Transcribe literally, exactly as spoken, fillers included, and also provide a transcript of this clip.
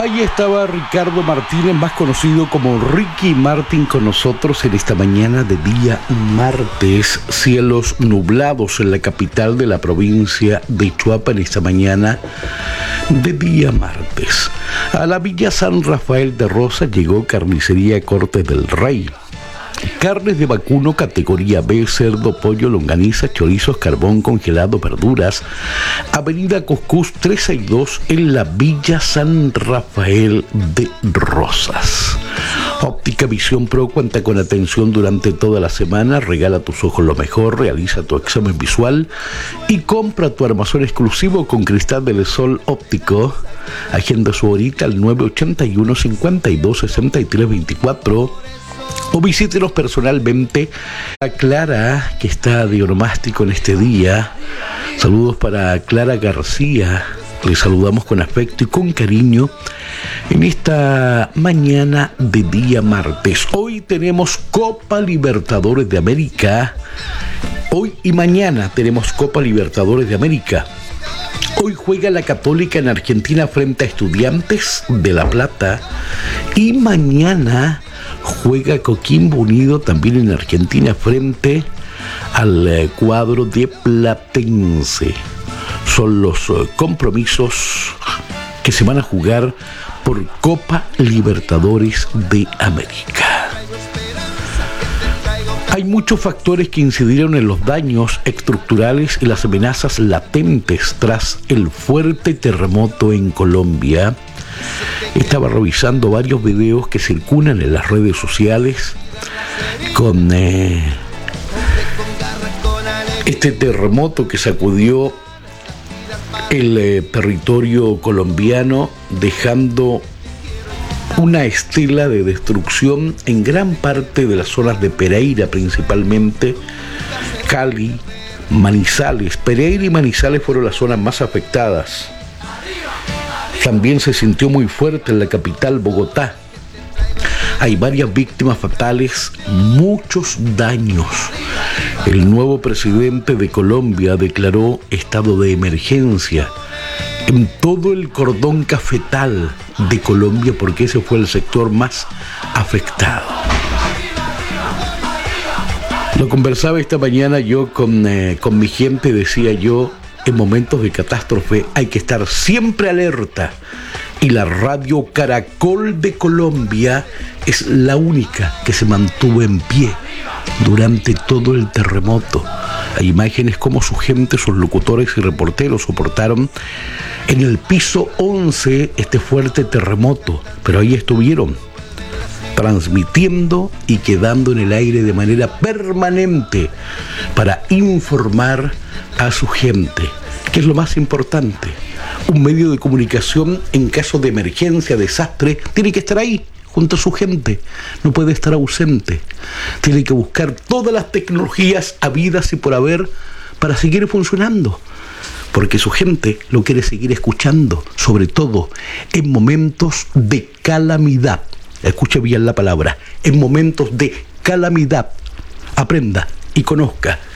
Ahí estaba Ricardo Martínez, más conocido como Ricky Martin, con nosotros en esta mañana de día martes. Cielos nublados en la capital de la provincia de Chuapa en esta mañana de día martes. A la Villa San Rafael de Rosa llegó Carnicería Cortes del Rey. Carnes de vacuno categoría B, cerdo, pollo, longaniza, chorizos, carbón congelado, verduras. Avenida Cuscús trescientos sesenta y dos en la Villa San Rafael de Rosas. Óptica Visión Pro cuenta con atención durante toda la semana. Regala a tus ojos lo mejor, realiza tu examen visual y compra tu armazón exclusivo con cristal del sol óptico. Agenda su horita al nueve ochenta y uno, cincuenta y dos, sesenta y tres veinticuatro. O visítenos personalmente. A Clara, que está de onomástico en este día. Saludos para Clara García. Les saludamos con afecto y con cariño en esta mañana de día martes. Hoy tenemos Copa Libertadores de América. Hoy y mañana tenemos Copa Libertadores de América. Hoy juega la Católica en Argentina frente a Estudiantes de La Plata. Y mañana juega Coquimbo Unido también en Argentina frente al cuadro de Platense. Son los compromisos que se van a jugar por Copa Libertadores de América. Hay muchos factores que incidieron en los daños estructurales y las amenazas latentes tras el fuerte terremoto en Colombia. Estaba revisando varios videos que circulan en las redes sociales con eh, este terremoto que sacudió el eh, territorio colombiano, dejando una estela de destrucción en gran parte de las zonas de Pereira, principalmente Cali, Manizales. Pereira y Manizales fueron las zonas más afectadas. También se sintió muy fuerte en la capital, Bogotá. Hay varias víctimas fatales, muchos daños. El nuevo presidente de Colombia declaró estado de emergencia en todo el cordón cafetal de Colombia, porque ese fue el sector más afectado. Lo conversaba esta mañana yo con, eh, con mi gente, decía yo, en momentos de catástrofe hay que estar siempre alerta, y la radio Caracol de Colombia es la única que se mantuvo en pie durante todo el terremoto. Hay imágenes como su gente, sus locutores y reporteros soportaron en el piso once este fuerte terremoto, pero ahí estuvieron transmitiendo y quedando en el aire de manera permanente para informar a su gente, que es lo más importante. Un medio de comunicación en caso de emergencia, desastre, tiene que estar ahí junto a su gente, no puede estar ausente. Tiene que buscar todas las tecnologías habidas y por haber para seguir funcionando, porque su gente lo quiere seguir escuchando, sobre todo en momentos de calamidad. Escuche bien la palabra, en momentos de calamidad. Aprenda y conozca